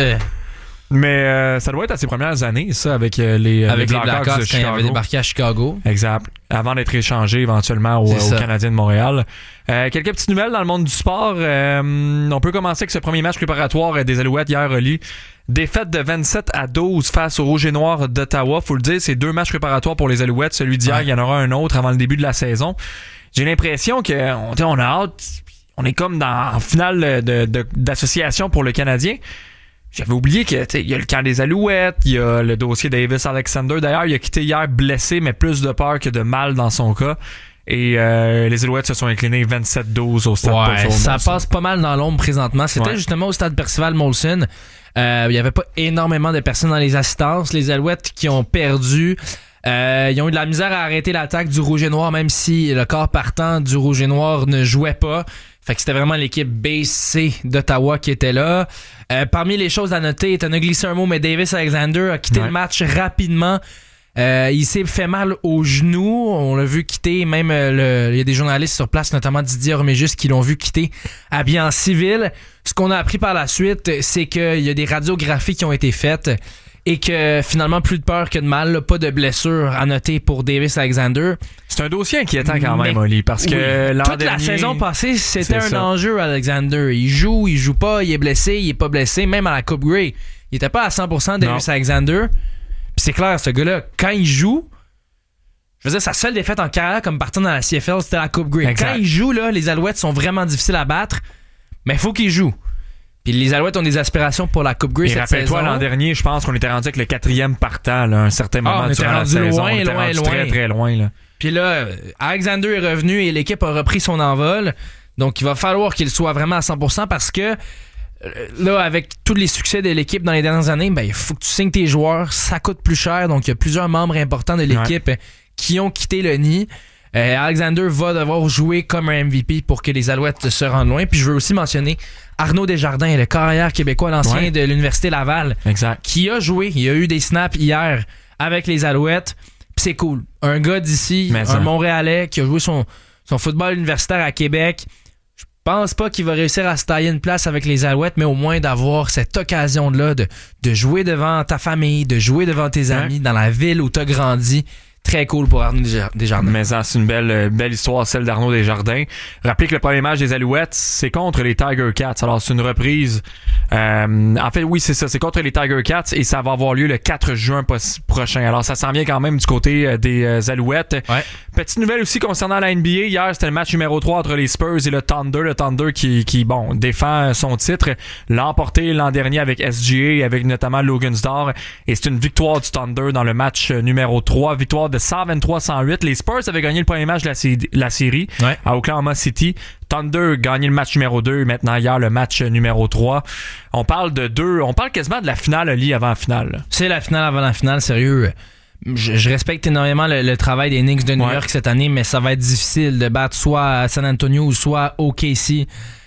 Mais ça doit être à ses premières années, ça, avec les Blackhawks de quand Chicago. il avait débarqué à Chicago. Exact. Avant d'être échangé éventuellement au Canadien de Montréal. Quelques petites nouvelles dans le monde du sport. On peut commencer avec ce premier match préparatoire des Alouettes hier, Oli. Défaite de 27-12 face aux Rouges et Noirs d'Ottawa. Faut le dire, c'est 2 matchs préparatoires pour les Alouettes. Celui d'hier, il y en aura un autre avant le début de la saison. J'ai l'impression qu'on a hâte. On est comme en finale d'association pour le Canadien. J'avais oublié qu'il y a le camp des Alouettes, il y a le dossier Davis Alexander. D'ailleurs, il a quitté hier blessé, mais plus de peur que de mal dans son cas. Et les Alouettes se sont inclinés 27-12 au stade Percival ça Molson. passe pas mal dans l'ombre présentement. C'était justement au stade Percival Molson. Il y avait pas énormément de personnes dans les assistances. Les Alouettes qui ont perdu, ils ont eu de la misère à arrêter l'attaque du Rouge et Noir, même si le corps partant du Rouge et Noir ne jouait pas. Fait que c'était vraiment l'équipe BC d'Ottawa qui était là. Parmi les choses à noter, Tonegli Sermo, mais Davis Alexander a quitté le match rapidement. Il s'est fait mal au genou. On l'a vu quitter. Même il y a des journalistes sur place, notamment Didier Orméjus, qui l'ont vu quitter habillé en civil. Ce qu'on a appris par la suite, c'est qu'il y a des radiographies qui ont été faites et que finalement, plus de peur que de mal, là, pas de blessure à noter pour Davis Alexander. C'est un dossier inquiétant quand même, Oli, parce que l'an toute dernier, la saison passée, c'était c'est un ça. enjeu, Alexander. Il joue pas, il est blessé, il est pas blessé. Même à la Coupe Grey, il était pas à 100% Davis Alexander. Puis c'est clair, ce gars-là, quand il joue, je veux dire, sa seule défaite en carrière comme partant dans la CFL, c'était la Coupe Grey. Exact. Quand il joue, là, les Alouettes sont vraiment difficiles à battre, mais il faut qu'il joue. Puis les Alouettes ont des aspirations pour la Coupe Grey Et cette rappelle-toi, saison. l'an dernier, je pense qu'on était rendu avec le 4e partant, là, à un certain moment on était durant la rendu saison. loin, on était rendu très, très loin. Là. Puis là, Alexander est revenu et l'équipe a repris son envol. Donc, il va falloir qu'il soit vraiment à 100% parce que là, avec tous les succès de l'équipe dans les dernières années, ben, il faut que tu signes tes joueurs. Ça coûte plus cher. Donc, il y a plusieurs membres importants de l'équipe qui ont quitté le nid. Alexander va devoir jouer comme un MVP pour que les Alouettes se rendent loin. Puis je veux aussi mentionner Arnaud Desjardins, le carrière québécois, l'ancien de l'Université Laval, qui a joué. Il a eu des snaps hier avec les Alouettes. Puis c'est cool. Un gars d'ici, un Montréalais qui a joué son football universitaire à Québec. Je pense pas qu'il va réussir à se tailler une place avec les Alouettes, mais au moins d'avoir cette occasion-là de jouer devant ta famille, de jouer devant tes amis dans la ville où tu as grandi. Très cool pour Arnaud Desjardins. Mais ça, c'est une belle histoire, celle d'Arnaud Desjardins. Rappelez que le premier match des Alouettes, c'est contre les Tiger Cats. Alors, c'est une reprise. En fait, oui, c'est ça. C'est contre les Tiger Cats et ça va avoir lieu le 4 juin prochain. Alors, ça s'en vient quand même du côté des Alouettes. Petite nouvelle aussi concernant la NBA. Hier, c'était le match numéro 3 entre les Spurs et le Thunder. Le Thunder qui défend son titre. L'a emporté l'an dernier avec SGA, avec notamment Logan'sdor. Et c'est une victoire du Thunder dans le match numéro 3. Victoire de 123-108. Les Spurs avaient gagné le premier match de la série à Oklahoma City. Thunder gagné le match numéro 2. Maintenant, hier, le match numéro 3. On parle quasiment de la finale, Oli, avant la finale. C'est la finale avant la finale, sérieux. Je respecte énormément le travail des Knicks de New York cette année, mais ça va être difficile de battre soit à San Antonio ou soit OKC.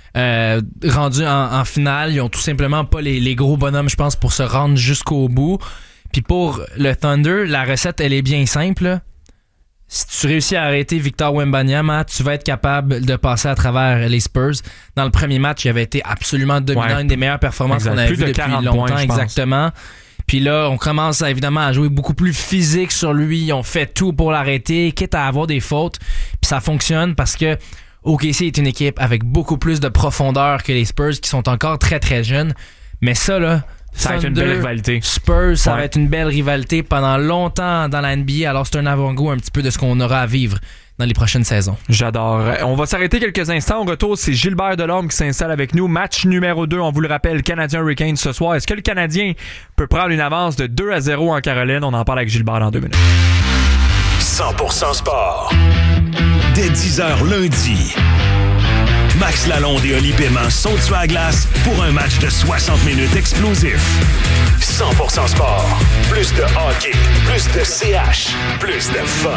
Rendu en finale, ils ont tout simplement pas les gros bonhommes, je pense, pour se rendre jusqu'au bout. Puis pour le Thunder, la recette, elle est bien simple. si tu réussis à arrêter Victor Wembanyama, tu vas être capable de passer à travers les Spurs. Dans le premier match, il avait été absolument dominant, une des meilleures performances qu'on avait vues depuis longtemps. Points, exactement. Puis là, on commence évidemment à jouer beaucoup plus physique sur lui. On fait tout pour l'arrêter, quitte à avoir des fautes. Puis ça fonctionne parce que OKC est une équipe avec beaucoup plus de profondeur que les Spurs qui sont encore très très jeunes. Mais ça là, ça va être une belle rivalité. Spurs, ça va être une belle rivalité pendant longtemps dans la NBA. Alors c'est un avant-goût un petit peu de ce qu'on aura à vivre dans les prochaines saisons. J'adore. On va s'arrêter quelques instants. Au retour, c'est Gilbert Delorme qui s'installe avec nous. Match numéro 2, on vous le rappelle, Canadien-Hurricanes ce soir. Est-ce que le Canadien peut prendre une avance de 2-0 en Caroline? On en parle avec Gilbert dans 2 minutes. 100% sport. Dès 10h lundi. Max Lalonde et Oli Paiement sont sur la glace pour un match de 60 minutes explosif. 100% sport. Plus de hockey, plus de CH, plus de fun.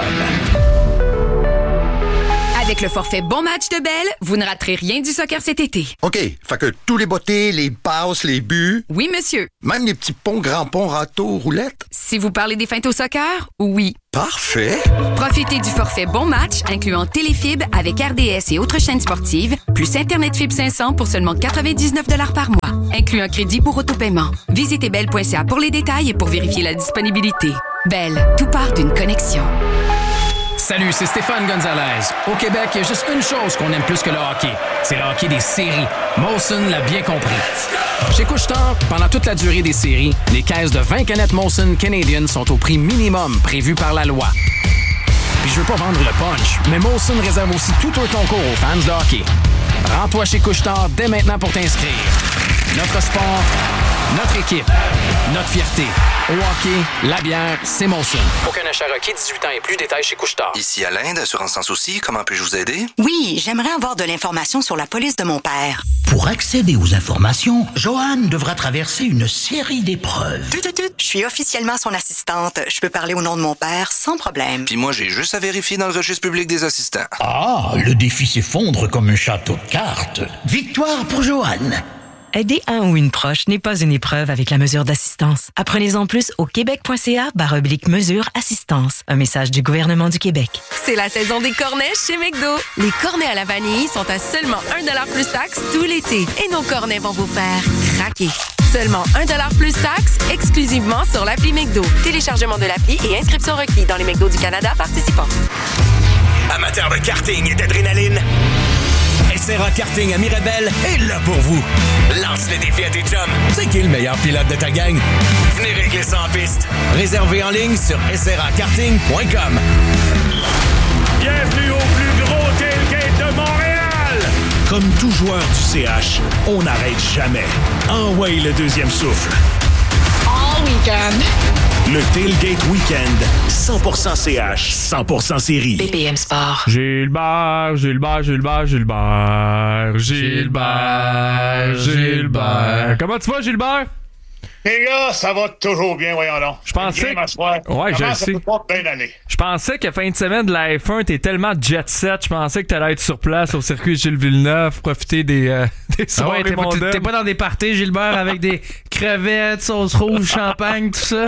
Avec le forfait Bon Match de Bell, vous ne raterez rien du soccer cet été. OK, fait que tous les bottées, les passes, les buts... Oui, monsieur. Même les petits ponts, grands ponts, râteaux, roulettes? Si vous parlez des feintes au soccer, oui. Parfait! Profitez du forfait Bon Match, incluant Téléfib avec RDS et autres chaînes sportives, plus Internet Fibre 500 pour seulement 99 $ par mois, inclut un crédit pour autopaiement. Visitez bell.ca pour les détails et pour vérifier la disponibilité. Bell, tout part d'une connexion. Salut, c'est Stéphane Gonzalez. Au Québec, il y a juste une chose qu'on aime plus que le hockey. C'est le hockey des séries. Molson l'a bien compris. Chez Couche-Tard, pendant toute la durée des séries, les caisses de 20 canettes Molson Canadian sont au prix minimum prévu par la loi. Puis je veux pas vendre le punch, mais Molson réserve aussi tout un concours aux fans de hockey. Rends-toi chez Couche-Tard dès maintenant pour t'inscrire. Notre sport, notre équipe, notre fierté. Au hockey, la bière, c'est Molson. Aucun achat requis, 18 ans et plus, détails chez Couche-Tard. Ici Alain d'Assurance Sans Souci, comment puis-je vous aider? Oui, j'aimerais avoir de l'information sur la police de mon père. Pour accéder aux informations, Joanne devra traverser une série d'épreuves. Je suis officiellement son assistante. Je peux parler au nom de mon père sans problème. Puis moi, j'ai juste à vérifier dans le registre public des assistants. Ah, le défi s'effondre comme un château de cartes. Victoire pour Joanne. Aider un ou une proche n'est pas une épreuve avec la mesure d'assistance. Apprenez-en plus au québec.ca/mesure assistance. Un message du gouvernement du Québec. C'est la saison des cornets chez McDo. Les cornets à la vanille sont à seulement 1$ plus taxe tout l'été. Et nos cornets vont vous faire craquer. Seulement 1$ plus taxe, exclusivement sur l'appli McDo. Téléchargement de l'appli et inscription requis dans les McDo du Canada participants. Amateurs de karting et d'adrénaline, SRA Karting à Mirabel est là pour vous. Lance le défi à tes chums. C'est qui le meilleur pilote de ta gang? Venez régler ça en piste. Réservez en ligne sur srakarting.com. Bienvenue au plus gros tailgate de Montréal! Comme tout joueur du CH, on n'arrête jamais. Envoyez le deuxième souffle. All weekend. Le Tailgate Weekend, 100% CH, 100% série. BPM Sport. Gilbert. Comment tu vas, Gilbert? Les gars, ça va toujours bien, voyons donc. Je pensais ouais, je sais. Je pensais que fin de semaine de la F1, t'es tellement jet set, je pensais que t'allais être sur place au circuit Gilles Villeneuve, profiter des soirées mondaines. T'es pas dans des parties, Gilbert, avec des crevettes, sauce rouge, champagne, tout ça?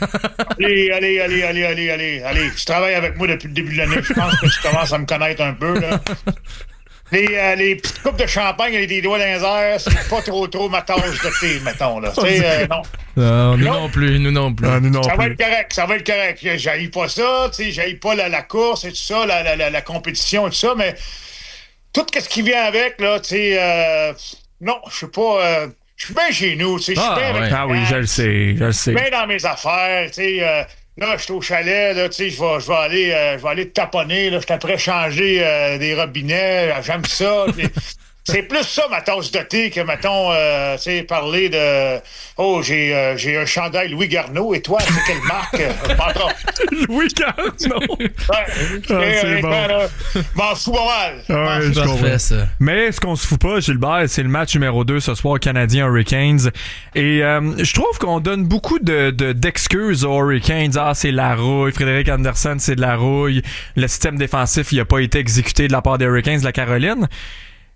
Allez. Tu travailles avec moi depuis le début de l'année. Je pense que tu commences à me connaître un peu, là. Les petites coupes de champagne avec des doigts dans les airs, c'est pas trop ma tasse de thé, mettons, là. Non. Nous non plus. Ça va être correct. J'haïs pas ça, j'haïs pas la course et tout ça, la compétition et tout ça, mais tout ce qui vient avec, là, non, je sais pas, je suis bien chez nous, je suis bien avec oui, je le sais. Je suis bien dans mes affaires, là, je suis au chalet, là, je vais aller taponner, là, je suis après changer des robinets, j'aime ça. C'est plus ça, ma tasse de thé, que, mettons, parler de... Oh, j'ai un chandail Louis Garneau, et toi, c'est quelle marque? Louis Garneau! C'est bon. M'en fous pas mal. Je comprends ça. Mais ce qu'on se fout pas, Gilbert, c'est le match numéro 2 ce soir, Canadien-Hurricanes. Et je trouve qu'on donne beaucoup d'excuses aux Hurricanes. Ah, c'est la rouille. Frédéric Anderson, c'est de la rouille. Le système défensif, il a pas été exécuté de la part des Hurricanes de la Caroline.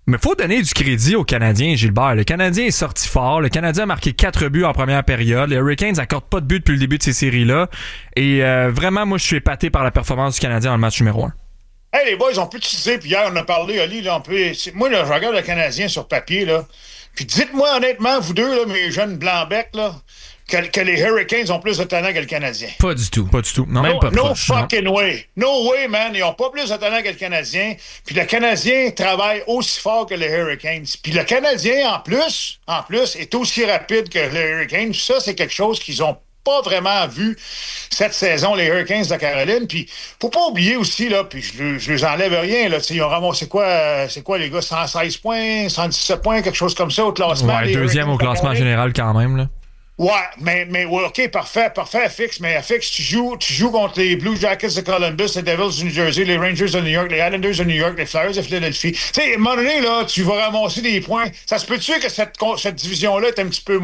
Mais faut donner du crédit aux Canadiens, Gilbert. Le Canadien est sorti fort. Le Canadien a marqué 4 buts en première période. Les Hurricanes n'accordent pas de but depuis le début de ces séries-là. Et vraiment, moi, je suis épaté par la performance du Canadien dans le match numéro 1. Hey, les boys, on peut utiliser, puis hier, on a parlé, Oli, là, moi, là, je regarde le Canadien sur papier, là. Puis dites-moi honnêtement, vous deux, là, mes jeunes blancs-becs, là, que les Hurricanes ont plus de talent que le Canadien. Pas du tout. Pas du tout. Non, même pas no proche, fucking way. No way, man. Ils ont pas plus de talent que le Canadien. Puis le Canadien travaille aussi fort que les Hurricanes. Puis le Canadien, en plus, est aussi rapide que les Hurricanes. Ça, c'est quelque chose qu'ils ont pas vraiment vu cette saison, les Hurricanes de Caroline. Puis faut pas oublier aussi, là, puis je les enlève rien, là. Ils ont ramassé c'est quoi, les gars? 116 points, 117 points, quelque chose comme ça au classement. Ouais, deuxième au classement général quand même, là. Ouais, mais OK, parfait, Fix. Mais Fix, tu joues contre les Blue Jackets de Columbus, les Devils de New Jersey, les Rangers de New York, les Islanders de New York, les Flyers de Philadelphie. Tu sais, à un moment donné, là, tu vas ramasser des points. Ça se peut-tu que cette division-là est un petit peu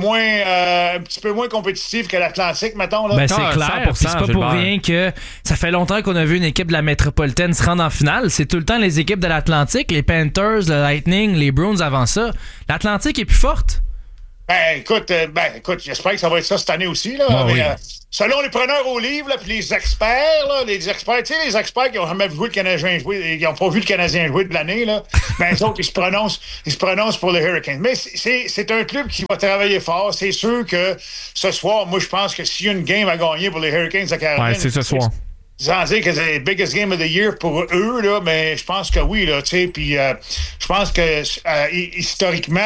moins compétitive que l'Atlantique, mettons, là? Ben, c'est clair, puis c'est pas pour rien que ça fait longtemps qu'on a vu une équipe de la métropolitaine se rendre en finale. C'est tout le temps les équipes de l'Atlantique, les Panthers, le Lightning, les Bruins avant ça. L'Atlantique est plus forte. Ben, écoute, j'espère que ça va être ça cette année aussi, là. Oh, mais, oui. Selon les preneurs au livre, là, puis les experts, tu sais, les experts qui ont jamais vu le Canadien jouer, qui n'ont pas vu le Canadien jouer de l'année, là, ben, eux autres, ils se prononcent pour les Hurricanes. Mais c'est un club qui va travailler fort. C'est sûr que ce soir, moi, je pense que s'il y a une game à gagner pour les Hurricanes de Caroline... Ouais, c'est ce soir. Sans dire que c'est le biggest game of the year pour eux, là, mais je pense que oui, là, tu sais, puis je pense que historiquement,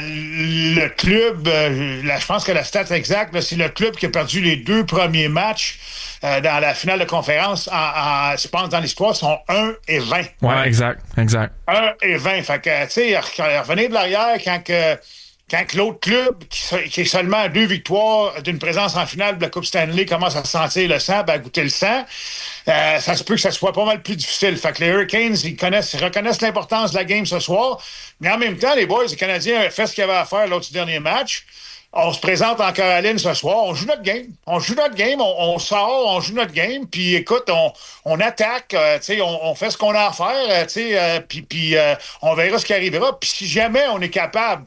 le club, je pense que la stat exacte, là, c'est le club qui a perdu les 2 premiers matchs dans la finale de conférence, je pense, dans l'histoire, sont 1-20. Ouais, exact. 1-20, fait que, tu sais, revenez de l'arrière quand l'autre club, qui est seulement à 2 victoires d'une présence en finale de la Coupe Stanley, commence à sentir le sang, à goûter le sang, ça se peut que ça soit pas mal plus difficile. Fait que les Hurricanes, ils reconnaissent l'importance de la game ce soir, mais en même temps, les boys, les Canadiens ont fait ce qu'il y avait à faire lors du dernier match. On se présente en Caroline ce soir, on joue notre game. On sort, on joue notre game, puis écoute, on attaque, on fait ce qu'on a à faire, puis on verra ce qui arrivera. Puis si jamais on est capable,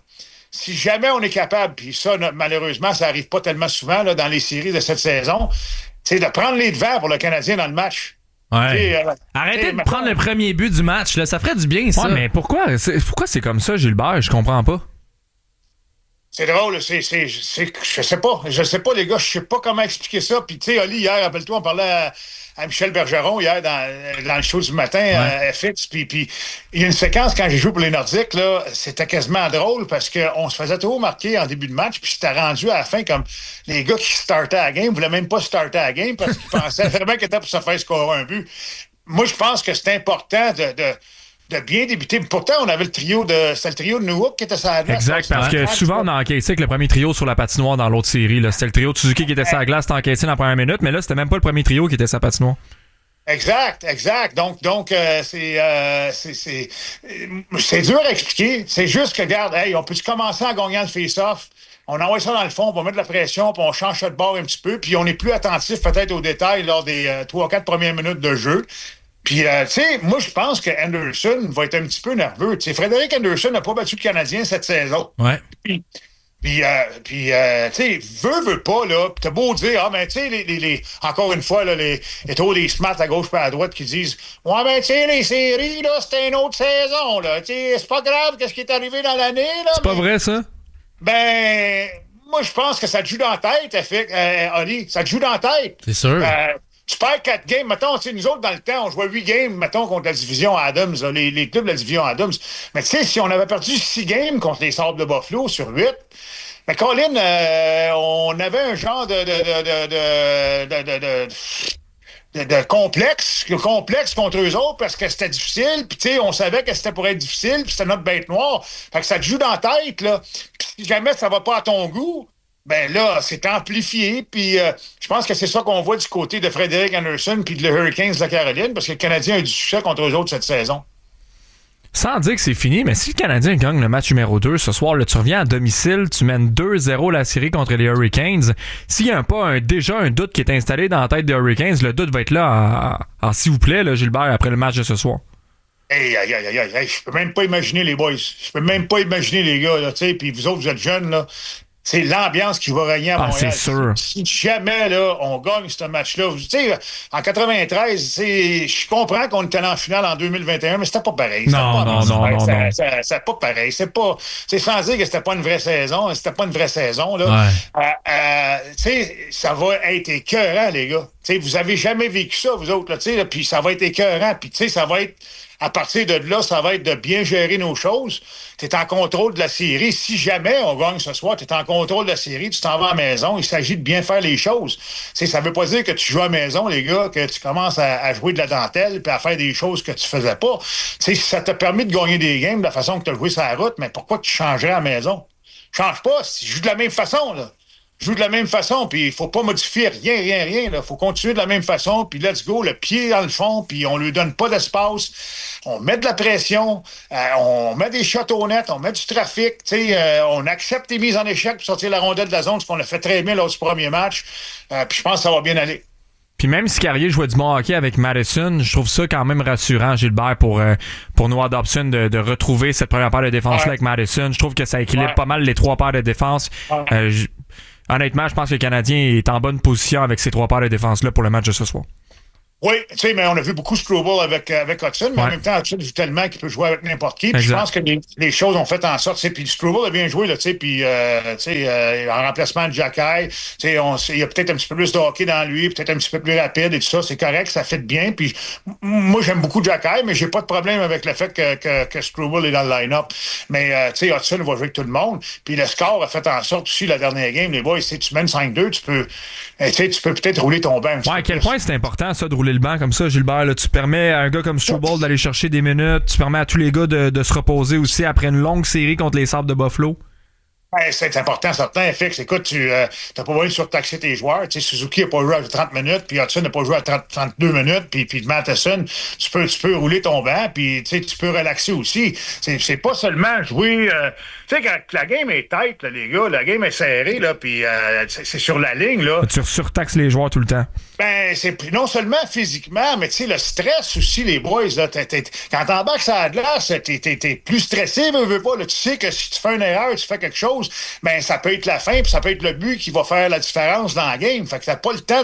puis ça, malheureusement, ça n'arrive pas tellement souvent là, dans les séries de cette saison, c'est de prendre les devants pour le Canadien dans le match. Ouais. Arrêtez de prendre le premier but du match, là, ça ferait du bien, ça. Ouais, mais pourquoi c'est comme ça, Gilbert? Je comprends pas. C'est drôle, je sais pas, les gars, je sais pas comment expliquer ça. Puis, tu sais, Oli, hier, rappelle-toi, on parlait à Michel Bergeron, hier, dans le show du matin, à FX. Puis, il y a une séquence, quand j'ai joué pour les Nordiques, là, c'était quasiment drôle parce qu'on se faisait trop marquer en début de match, puis c'était rendu à la fin comme les gars qui startaient à la game voulaient même pas starter à la game parce qu'ils pensaient vraiment qu'ils étaient pour se faire scorer un but. Moi, je pense que c'est important de bien débuter. Pourtant, on avait c'était le trio de Newhook qui était sur la glace. Exact, parce que souvent, on a encaissé avec le premier trio sur la patinoire dans l'autre série. Là. C'était le trio de Suzuki qui était sur la glace, c'était encaissé dans la première minute, mais là, c'était même pas le premier trio qui était sur la patinoire. Exact. Donc c'est dur à expliquer. C'est juste que, regarde, on peut-tu commencer en gagnant le face-off? On envoie ça dans le fond, on va mettre de la pression, puis on change ça de bord un petit peu, puis on est plus attentif peut-être aux détails lors des 3-4 premières minutes de jeu. Puis, tu sais, moi, je pense que Anderson va être un petit peu nerveux. Tu sais, Frédéric Anderson n'a pas battu le Canadien cette saison. Ouais. Puis tu sais, veut pas, là. Puis t'as beau dire, mais tu sais, encore une fois, là, il y a trop des smarts à gauche et à droite qui disent, ouais, mais tu sais, les séries, là, c'était une autre saison, là. Tu sais, c'est pas grave, qu'est-ce qui est arrivé dans l'année, là. C'est pas vrai, ça? Ben, moi, je pense que ça te joue dans la tête, Oli. Ça te joue dans la tête. C'est sûr. Tu perds 4 games, mettons, tu sais, nous autres, dans le temps, on jouait 8 games, mettons, contre la division Adams, là, les clubs de la division Adams. Mais tu sais, si on avait perdu 6 games contre les Sabres de Buffalo sur 8, mais Colin, on avait un genre de complexe contre eux autres parce que c'était difficile, puis tu sais, on savait que c'était pour être difficile, puis c'était notre bête noire. Fait que ça te joue dans la tête, là. Puis si jamais ça va pas à ton goût, ben là, c'est amplifié, puis je pense que c'est ça qu'on voit du côté de Frédéric Anderson puis de les Hurricanes de la Caroline, parce que le Canadien a eu du succès contre eux autres cette saison. Sans dire que c'est fini, mais si le Canadien gagne le match numéro 2 ce soir, là, tu reviens à domicile, tu mènes 2-0 la série contre les Hurricanes. S'il n'y a pas déjà un doute qui est installé dans la tête des Hurricanes, le doute va être là s'il vous plaît, là, Gilbert, après le match de ce soir. Hey, je peux même pas imaginer les boys. Je peux même pas imaginer les gars, là, tu sais. Puis vous autres, vous êtes jeunes, là. C'est l'ambiance qui va régner à Montréal. C'est sûr. Si jamais là, on gagne ce match-là, tu sais, en 93, je comprends qu'on était en finale en 2021, mais c'était pas pareil. Non. C'est pas pareil. C'est sans dire que c'était pas une vraie saison. C'était pas une vraie saison, là. Ouais. Tu sais, ça va être écœurant, les gars. Tu sais, vous avez jamais vécu ça, vous autres, là, tu sais, puis ça va être écœurant. Puis, tu sais, ça va être... À partir de là, ça va être de bien gérer nos choses. Tu es en contrôle de la série. Si jamais on gagne ce soir, tu es en contrôle de la série, tu t'en vas à la maison. Il s'agit de bien faire les choses. T'sais, ça veut pas dire que tu joues à la maison, les gars, que tu commences à jouer de la dentelle puis à faire des choses que tu faisais pas. T'sais, ça t'a permis de gagner des games de la façon que tu as joué sur la route, mais pourquoi tu changerais à la maison? Change pas. Si tu joues de la même façon, là. Joue de la même façon, puis il faut pas modifier rien. Il faut continuer de la même façon, puis let's go, le pied dans le fond, puis on lui donne pas d'espace. On met de la pression, on met des shots au net, on met du trafic, on accepte les mises en échec pour sortir la rondelle de la zone, ce qu'on a fait très bien lors du premier match. Puis je pense que ça va bien aller. Puis même si Carrier jouait du bon hockey avec Madison, je trouve ça quand même rassurant, Gilbert, pour Noah Dobson de retrouver cette première paire de défense-là avec Madison. Je trouve que ça équilibre pas mal les trois paires de défense. Honnêtement, je pense que le Canadien est en bonne position avec ces trois paires de défense-là pour le match de ce soir. Oui, tu sais, mais on a vu beaucoup Struble avec Hudson, mais en même temps, Hudson joue tellement qu'il peut jouer avec n'importe qui. Puis je pense que les choses ont fait en sorte, tu sais, puis Struble a bien joué, là, tu sais, puis, en remplacement de Jacky, tu sais, il y a peut-être un petit peu plus de hockey dans lui, peut-être un petit peu plus rapide et tout ça, c'est correct, ça fait bien. Puis moi, j'aime beaucoup Jacky, mais j'ai pas de problème avec le fait que Struble est dans le line-up. Mais, tu sais, Hudson va jouer avec tout le monde. Puis le score a fait en sorte aussi, la dernière game, les boys, si tu mènes 5-2, tu peux peut-être rouler ton banc. Ouais, à quel point c'est important, ça, de rouler le banc comme ça, Gilbert. Là, tu permets à un gars comme Struble d'aller chercher des minutes. Tu permets à tous les gars de se reposer aussi après une longue série contre les Sabres de Buffalo. Ouais, c'est important, certain, Fix. Écoute, tu n'as pas besoin de surtaxer tes joueurs. Tu sais, Suzuki n'a pas joué à 30 minutes, puis Hudson n'a pas joué à 32 minutes, puis Matheson, tu peux rouler ton banc, puis tu peux relaxer aussi. C'est pas seulement jouer... tu sais, quand la game est tight, là, les gars, la game est serrée, là, puis c'est sur la ligne, là. Tu surtaxes les joueurs tout le temps. Ben, c'est non seulement physiquement, mais tu sais, le stress aussi, les boys, là, quand t'embarques sur la glace, t'es plus stressé, veux pas, là, tu sais que si tu fais une erreur, tu fais quelque chose, ben, ça peut être la fin, puis ça peut être le but qui va faire la différence dans la game. Fait que t'as pas le temps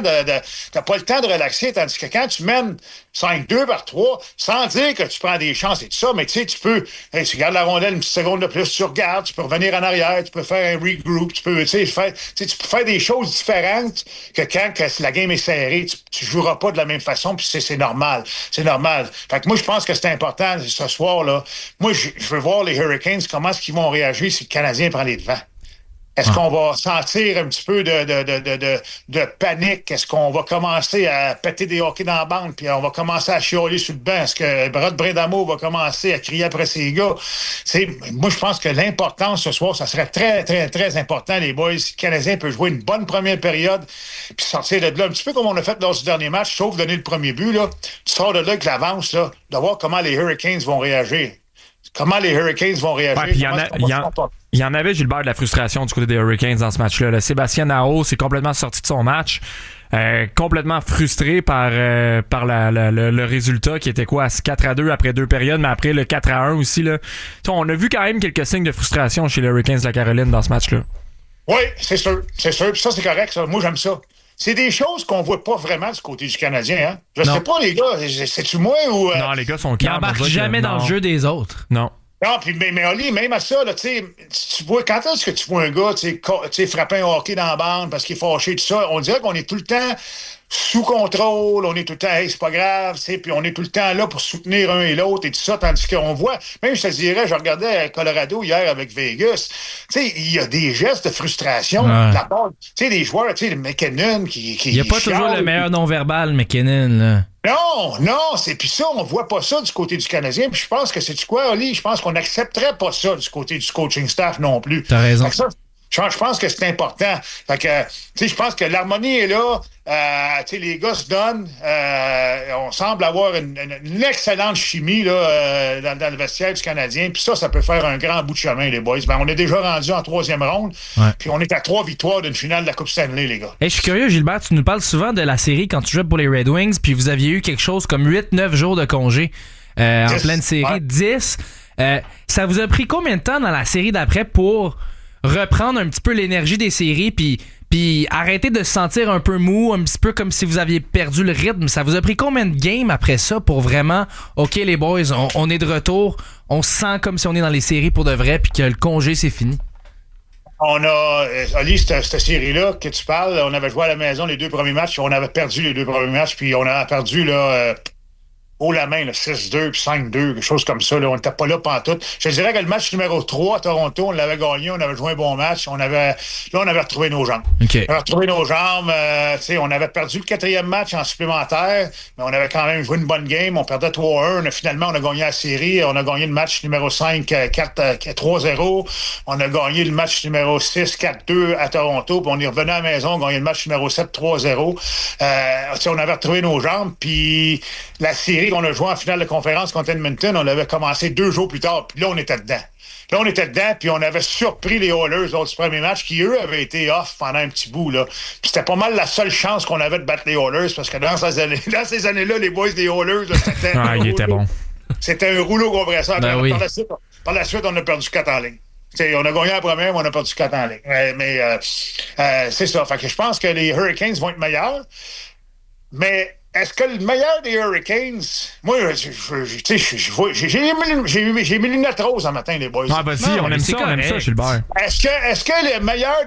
de relaxer, tandis que quand tu mènes 5-2 par 3, sans dire que tu prends des chances et tout ça, mais tu sais, tu peux, tu gardes la rondelle une petite seconde de plus, tu regardes, tu peux revenir en arrière, tu peux faire un regroup, tu peux faire des choses différentes que quand la game est serrée, tu joueras pas de la même façon, puis c'est normal. C'est normal. Fait que moi, je pense que c'est important ce soir, là. Moi, je veux voir les Hurricanes, comment est-ce qu'ils vont réagir si le Canadien prend les devants. Est-ce qu'on va sentir un petit peu de panique? Est-ce qu'on va commencer à péter des hockey dans la bande puis on va commencer à chialer sur le banc? Est-ce que Brad Brindamour va commencer à crier après ses gars? Moi, je pense que l'importance ce soir, ça serait très, très, très important, les boys. Si le Canadien peut jouer une bonne première période puis sortir de là, un petit peu comme on a fait lors du dernier match, sauf donner le premier but, là, tu sors de là avec l'avance, là, de voir comment les Hurricanes vont réagir. Comment les Hurricanes vont réagir? Ouais, il y en avait, Gilbert, de la frustration du côté des Hurricanes dans ce match-là. Là. Sébastien Aho s'est complètement sorti de son match, complètement frustré par le résultat qui était quoi, 4-2 après 2 périodes, mais après le 4-1 aussi. Là. On a vu quand même quelques signes de frustration chez les Hurricanes de la Caroline dans ce match-là. Oui, c'est sûr. Puis ça, c'est correct. Ça. Moi, j'aime ça. C'est des choses qu'on voit pas vraiment du côté du Canadien. Hein? Je sais pas, les gars. C'est-tu moi ou... Non, les gars sont calmes. Ils n'embarquent jamais dans le jeu des autres. Non. Non, puis mais Oli, même à ça, là, tu vois, quand est-ce que tu vois un gars frapper un hockey dans la bande parce qu'il est fâché, tout ça, on dirait qu'on est tout le temps sous contrôle, on est tout le temps, hey, c'est pas grave, puis on est tout le temps là pour soutenir un et l'autre et tout ça, tandis qu'on voit, même je te dirais, je regardais à Colorado hier avec Vegas, il y a des gestes de frustration de la part, des joueurs, McKinnon qui il n'y a pas toujours le meilleur non-verbal, McKinnon, là. Non, puis ça, on voit pas ça du côté du Canadien. Puis je pense que c'est quoi, Oli? Je pense qu'on n'accepterait pas ça du côté du coaching staff non plus. T'as raison. Je pense que c'est important. Fait que, je pense que l'harmonie est là. Les gars se donnent. On semble avoir une excellente chimie là, dans le vestiaire du Canadien. Puis ça peut faire un grand bout de chemin, les boys. Ben, on est déjà rendu en 3e ronde. Ouais. Puis on est à 3 victoires d'une finale de la Coupe Stanley, les gars. Hey, je suis curieux, Gilbert. Tu nous parles souvent de la série quand tu jouais pour les Red Wings. Puis vous aviez eu quelque chose comme 8-9 jours de congé. en pleine série, 10. Ça vous a pris combien de temps dans la série d'après pour reprendre un petit peu l'énergie des séries puis arrêter de se sentir un peu mou, un petit peu comme si vous aviez perdu le rythme? Ça vous a pris combien de games après ça pour vraiment, OK les boys, on est de retour, on se sent comme si on est dans les séries pour de vrai puis que le congé c'est fini? On a, Ali, cette série-là que tu parles, on avait joué à la maison les 2 premiers matchs, on avait perdu les 2 premiers matchs, puis on a perdu là, haut la main, là, 6-2 puis 5-2, quelque chose comme ça. Là, on n'était pas là pantoute. Je dirais que le match numéro 3 à Toronto, on l'avait gagné, on avait joué un bon match. On avait retrouvé nos jambes. Okay. On avait retrouvé nos jambes. On avait perdu le 4e match en supplémentaire, mais on avait quand même joué une bonne game. On perdait 3-1. Finalement, on a gagné la série. On a gagné le match numéro 5, 3-0. On a gagné le match numéro 6, 4-2 à Toronto. Puis on est revenu à la maison, on a gagné le match numéro 7, 3-0. On avait retrouvé nos jambes. Puis la série qu'on a joué en finale de conférence contre Edmonton, on l'avait commencé 2 jours plus tard, puis là, on était dedans. Là, on était dedans, puis on avait surpris les Oilers lors du premier match, qui, eux, avaient été off pendant un petit bout, là. Puis c'était pas mal la seule chance qu'on avait de battre les Oilers, parce que dans ces années-là, les boys des Oilers, là, c'était... il était bon. C'était un rouleau compresseur. Oui. Par la suite, on a perdu 4 en ligne. T'sais, on a gagné la première, mais on a perdu 4 en ligne. Mais c'est ça. Fait que je pense que les Hurricanes vont être meilleurs, mais... Est-ce que le meilleur des Hurricanes... Moi, j'ai mis les lunettes roses un matin, les boys. Ah, vas-y, on aime ça, Gilbert. Est-ce que le meilleur